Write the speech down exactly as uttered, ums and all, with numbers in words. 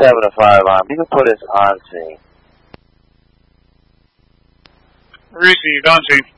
seven to five on. You can put us on scene. Receive, on scene.